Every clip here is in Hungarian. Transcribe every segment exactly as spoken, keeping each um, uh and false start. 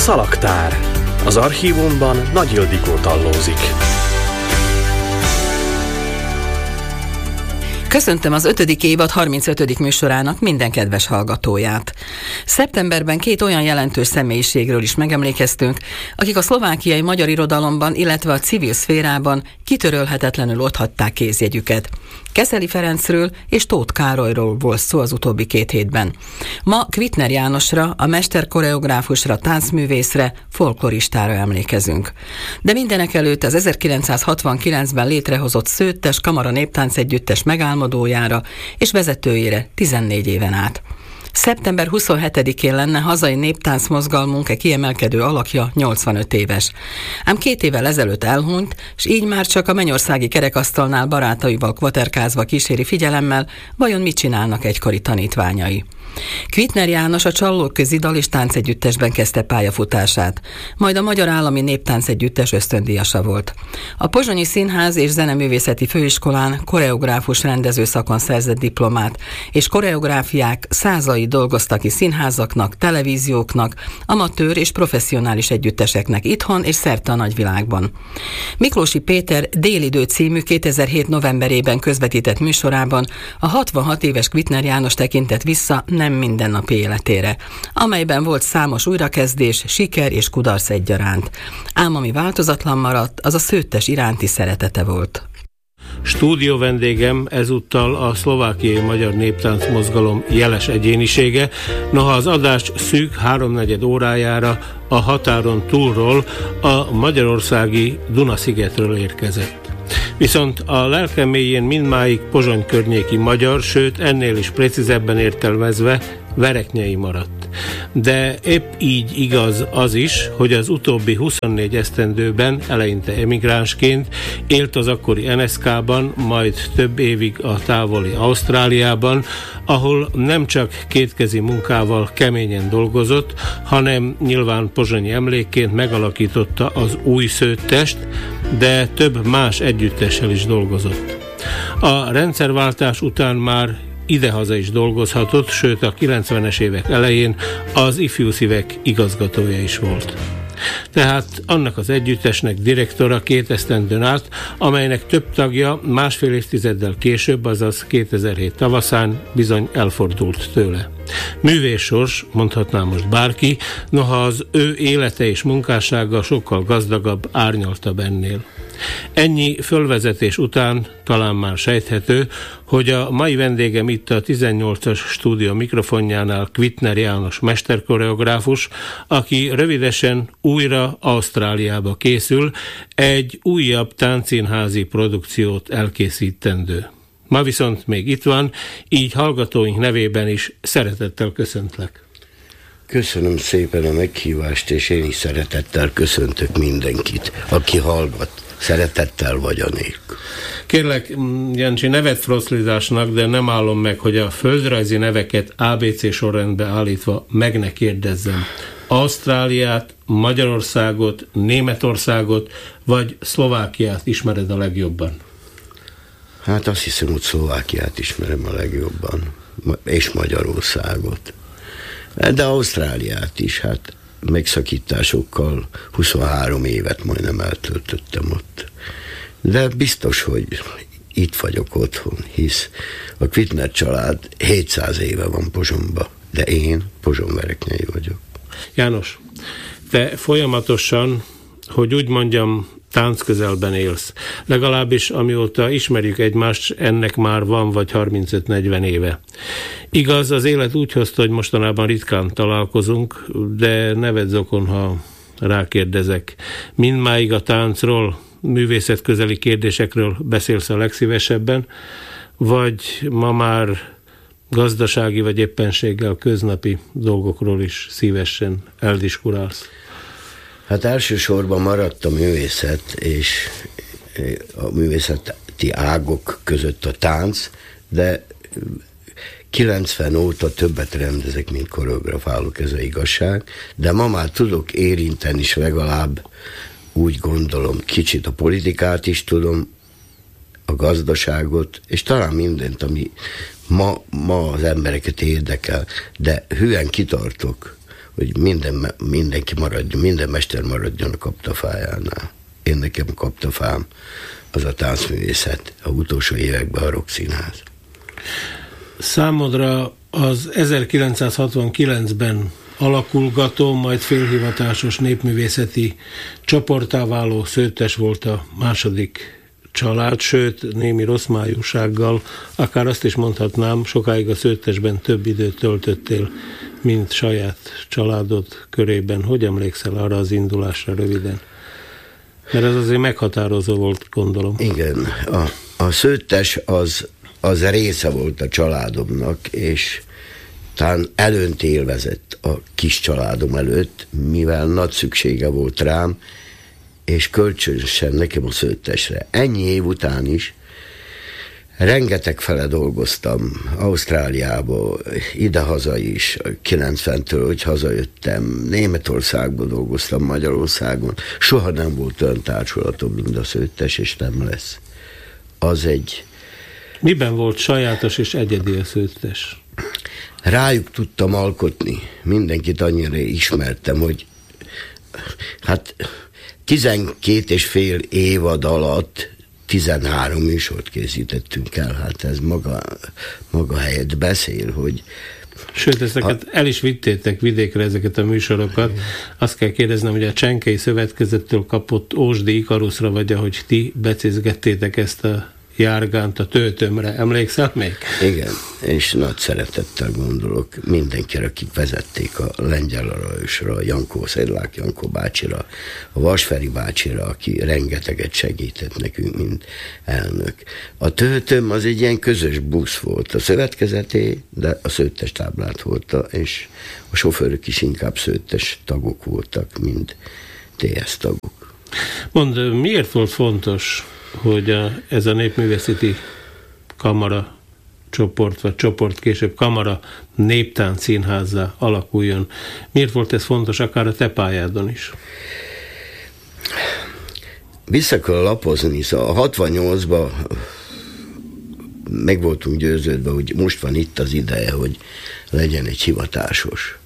Szalagtár. Az archívumban Nagy Ildikó tallózik. Köszöntöm az ötödik évad harmincötödik műsorának minden kedves hallgatóját. Szeptemberben két olyan jelentős személyiségről is megemlékeztünk, akik a szlovákiai magyar irodalomban, illetve a civil szférában kitörölhetetlenül otthatták kézjegyüket. Keszeli Ferencről és Tóth Károlyról volt szó az utóbbi két hétben. Ma Kvitner Jánosra, a mesterkoreográfusra, táncművészre, folkloristára emlékezünk. De mindenekelőtt az ezerkilencszázhatvankilencben létrehozott Szőttes Kamara Néptáncegyüttes megálmodójára és vezetőjére tizennégy éven át. szeptember huszonhetedikén lenne hazai néptánc mozgalmunk egy kiemelkedő alakja, nyolcvanöt éves. Ám két évvel ezelőtt elhunyt, és így már csak a mennyországi kerekasztalnál barátaival kvaterkázva kíséri figyelemmel, vajon mit csinálnak egykori tanítványai. Kvitner János a Csallóközi Dal- és Táncegyüttesben kezdte pályafutását, majd a Magyar Állami Néptáncegyüttes ösztöndíjasa volt. A Pozsonyi Színház és Zeneművészeti Főiskolán koreográfus rendező szakon szerzett diplomát, és koreográfiák százai dolgoztak ki színházaknak, televízióknak, amatőr és professzionális együtteseknek itthon és szerte a nagyvilágban. Miklósi Péter Délidő című kétezer-hét novemberében közvetített műsorában a hatvanhat éves Kvitner János tekintett vissza nem mindennapi életére, amelyben volt számos újrakezdés, siker és kudarc egyaránt. Ám ami változatlan maradt, az a Szőttes iránti szeretete volt. Stúdió vendégem ezúttal a szlovákiai magyar néptánc mozgalom jeles egyénisége, noha az adás szűk háromnegyed órájára a határon túlról, a magyarországi Duna-szigetről érkezett. Viszont a lelke mélyén mindmáig Pozsony környéki magyar, sőt ennél is precízebben értelmezve vereknyei maradt. De épp így igaz az is, hogy az utóbbi huszonnégy esztendőben, eleinte emigránsként élt az akkori en es zé ká-ban, majd több évig a távoli Ausztráliában, ahol nem csak kétkezi munkával keményen dolgozott, hanem nyilván pozsonyi emlékként megalakította az új Szőttest, de több más együttessel is dolgozott. A rendszerváltás után már idehaza is dolgozhatott, sőt a kilencvenes évek elején az Ifjú Szívek igazgatója is volt. Tehát annak az együttesnek direktora két esztendőn át, amelynek több tagja másfél évtizeddel később, azaz kétezer-hét tavaszán bizony elfordult tőle. Művészsors, mondhatnám most bárki, noha az ő élete és munkássága sokkal gazdagabb, árnyaltabb ennél. Ennyi fölvezetés után talán már sejthető, hogy a mai vendégem itt a tizennyolcas stúdió mikrofonjánál Kvitner János mesterkoreográfus, aki rövidesen újra Ausztráliába készül, egy újabb táncszínházi produkciót elkészítendő. Ma viszont még itt van, így hallgatóink nevében is szeretettel köszöntlek. Köszönöm szépen a meghívást, és én is szeretettel köszöntök mindenkit, aki hallgat. Szeretettel vagy a nélkül. Kérlek, Jancsi, nevet froszlizásnak, de nem állom meg, hogy a földrajzi neveket á bé cé sorrendbe állítva meg ne kérdezzem. Ausztráliát, Magyarországot, Németországot vagy Szlovákiát ismered a legjobban? Hát azt hiszem, hogy Szlovákiát ismerem a legjobban, és Magyarországot. De Ausztráliát is, hát megszakításokkal huszonhárom évet majdnem eltöltöttem ott. De biztos, hogy itt vagyok otthon, hisz a Kvitner család hétszáz éve van Pozsonyba, de én pozsonyvereknyei vagyok. János, te folyamatosan, hogy úgy mondjam, táncközelben élsz. Legalábbis amióta ismerjük egymást, ennek már van vagy harmincöt-negyven éve. Igaz, az élet úgy hozta, hogy mostanában ritkán találkozunk, de ne vedd zokon, ha rákérdezek. Mindmáig a táncról, művészetközeli kérdésekről beszélsz a legszívesebben, vagy ma már gazdasági vagy éppenséggel köznapi dolgokról is szívesen eldiskurálsz? Hát elsősorban maradt a művészet, és a művészeti ágok között a tánc, de kilencven óta többet rendezek, mint koreografálok, ez az igazság, de ma már tudok érinteni is legalább, úgy gondolom, kicsit a politikát is tudom, a gazdaságot, és talán mindent, ami ma, ma az embereket érdekel, de hülyen kitartok hogy minden, mindenki maradjon, minden mester maradjon a kaptafájánál. Én nekem kaptafám az a táncművészet, a utolsó években a Rockszínház. Számodra az ezerkilencszázhatvankilencben alakulgató, majd félhivatásos népművészeti csoporttá váló Szőttes volt a második család, sőt, némi rosszmájúsággal, akár azt is mondhatnám, sokáig a Szőttesben több időt töltöttél, mint saját családod körében. Hogy emlékszel arra az indulásra röviden? Mert ez azért meghatározó volt, gondolom. Igen, a, a Szőttes az, az része volt a családomnak, és talán előnt élvezett a kis családom előtt, mivel nagy szüksége volt rám, és kölcsönösen nekem a Szőttesre. Ennyi év után is rengeteg fele dolgoztam Ausztráliába, idehaza is, kilencventől, hogy hazajöttem, Németországban dolgoztam, Magyarországon. Soha nem volt olyan társulatom, mint a Szőttes, és nem lesz. Az egy... Miben volt sajátos és egyedi a Szőttes? Rájuk tudtam alkotni. Mindenkit annyira ismertem, hogy hát tizenkét és fél évad alatt tizenhárom műsort készítettünk el. Hát ez maga, maga helyett beszél, hogy... Sőt, ezeket a... el is vittétek vidékre, ezeket a műsorokat. Azt kell kérdeznem, hogy a Csenkei Szövetkezettől kapott Ósdi Ikaruszra, vagy ahogy ti becézgettétek ezt a járgánt a Töltömre. Emlékszel még? Igen, és nagy szeretettel gondolok mindenkire, akik vezették, a Lengyel Arajosra, a Jankó Szedlák Jankó bácsira, a Vasferi bácsira, aki rengeteget segített nekünk, mint elnök. A Töltöm az egy ilyen közös busz volt, a szövetkezeté, de a Szőttes táblát volt, és a sofőrök is inkább Szőttes tagok voltak, mint té es tagok. Mondd, miért volt fontos, hogy a, ez a népművészeti kamara csoport, vagy csoport később kamara néptánc színházzá alakuljon? Miért volt ez fontos akár a te pályádon is? Vissza kell lapozni, szóval a hatvannyolcban meg voltunk győződve, hogy most van itt az ideje, hogy legyen egy hivatásos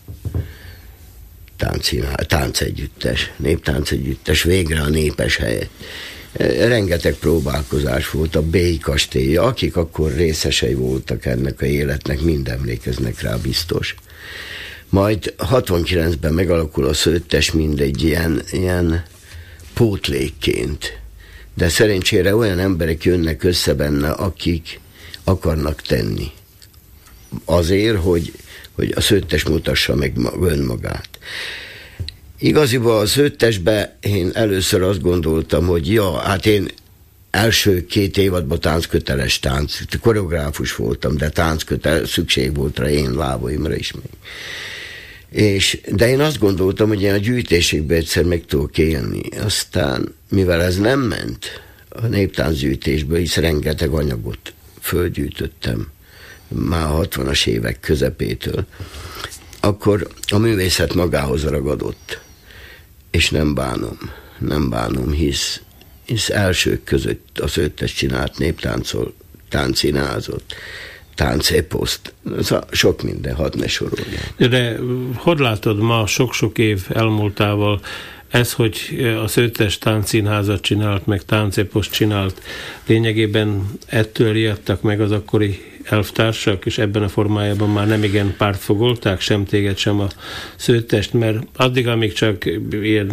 táncszínház, táncegyüttes, néptáncegyüttes, végre a népes helyet. Rengeteg próbálkozás volt, a Bély kastélya, akik akkor részesei voltak ennek a életnek, mind emlékeznek rá biztos. Majd hatvankilencben megalakul a Szőttes mindegy ilyen, ilyen pótlékként, de szerencsére olyan emberek jönnek össze benne, akik akarnak tenni. Azért, hogy, hogy a Szőttes mutassa meg önmagát. Igaziból a Szőttesbe én először azt gondoltam, hogy ja, hát én első két évadban táncköteles tánc, koreográfus voltam, de táncköteles, szükség volt rá én lábaimra is még. És, de én azt gondoltam, hogy én a gyűjtésekben egyszer meg tudok élni. Aztán, mivel ez nem ment a néptáncgyűjtésből, hisz rengeteg anyagot fölgyűjtöttem már a hatvanas évek közepétől, akkor a művészet magához ragadott. És nem bánom, nem bánom, hisz, hisz elsők között a Szőttes csinált néptáncol, táncszínházot, tánceposzt, sok minden, hadd ne sorolja. De hogy látod ma, sok-sok év elmúltával, ez, hogy a Szőttes táncszínházat csinált, meg tánceposzt csinált, lényegében ettől riadtak meg az akkori elvtársak, és ebben a formájában már nem igen pártfogolták, sem téged, sem a Szőttest, mert addig, amíg csak ilyen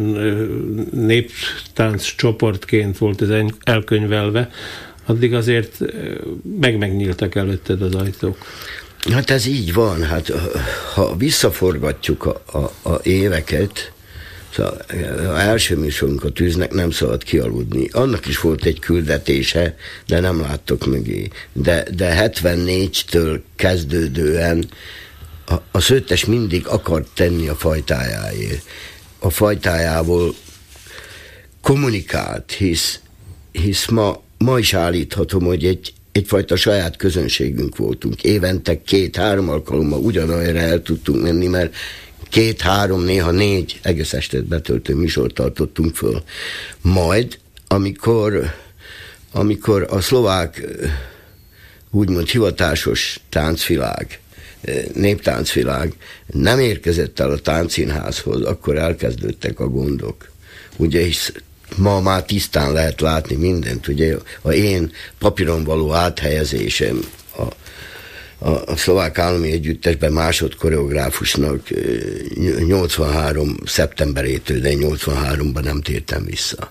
néptánc csoportként volt ez elkönyvelve, addig azért meg-megnyíltak előtted az ajtók. Hát ez így van, hát ha visszaforgatjuk a, a, a éveket, szóval az első műsorunk a Tűznek nem szabad kialudni. Annak is volt egy küldetése, de nem láttok mögé. De, de hetvennégytől kezdődően a, a Szőttes mindig akart tenni a fajtájáért. A fajtájából kommunikált, hisz, hisz ma, ma is állíthatom, hogy egy, egyfajta saját közönségünk voltunk. Évente két-három alkalommal ugyanolyanra el tudtunk menni, mert két-három, néha négy egész estet betöltő műsort tartottunk föl. Majd, amikor, amikor a szlovák úgymond hivatásos táncvilág néptáncvilág nem érkezett el a táncszínházhoz, akkor elkezdődtek a gondok. Ugye, hisz ma már tisztán lehet látni mindent. Ugye a én papíron való áthelyezésem a, a, a szlovák állami együttesben másodkoreográfusnak nyolcvanhárom szeptemberétől, de nyolcvanháromban nem tértem vissza.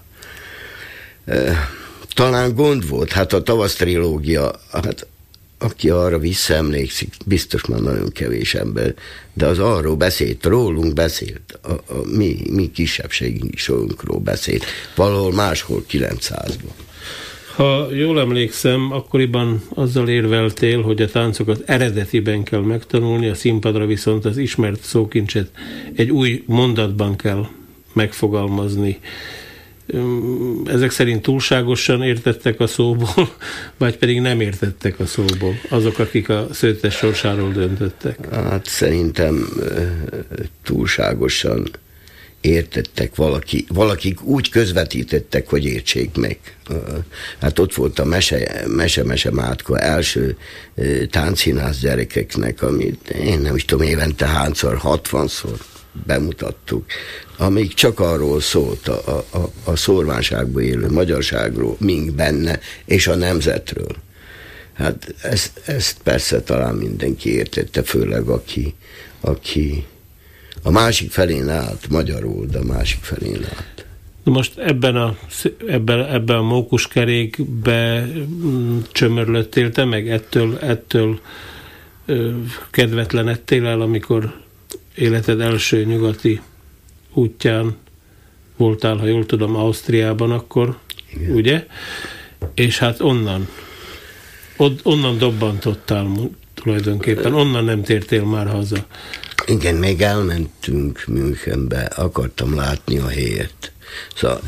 Talán gond volt, hát a tavasz trilógia, hát aki arra visszaemlékszik, biztos már nagyon kevés ember, de az arról beszélt, rólunk beszélt, a, a mi, mi kisebbségünk sorunkról beszélt, valahol máshol kilencszázban. Ha jól emlékszem, akkoriban azzal érveltél, hogy a táncokat eredetiben kell megtanulni, a színpadra viszont az ismert szókincset egy új mondatban kell megfogalmazni. Ezek szerint túlságosan értettek a szóból, vagy pedig nem értettek a szóból, azok, akik a Szőttes sorsáról döntöttek? Hát szerintem túlságosan értettek, valaki, valakik úgy közvetítettek, hogy értsék meg. Hát ott volt a Mese, Mese, Mese Mátka első táncszínház gyerekeknek, amit én nem is tudom, évente hányszor, hatvanszor bemutattuk, amíg csak arról szólt a, a, a szórványságban élő magyarságról, mink benne, és a nemzetről. Hát ezt, ezt persze talán mindenki értette, főleg aki, aki a másik felén állt, magyarul, de a másik felén állt. Most ebben a, ebben, ebben a mókuskerékbe csömörlöttél te meg, ettől, ettől kedvetlenedtél el, amikor életed első nyugati útján voltál, ha jól tudom, Ausztriában akkor, igen. Ugye? És hát onnan, od, onnan dobbantottál tulajdonképpen, onnan nem tértél már haza. Igen, még elmentünk Münchenbe, akartam látni a helyet. Szóval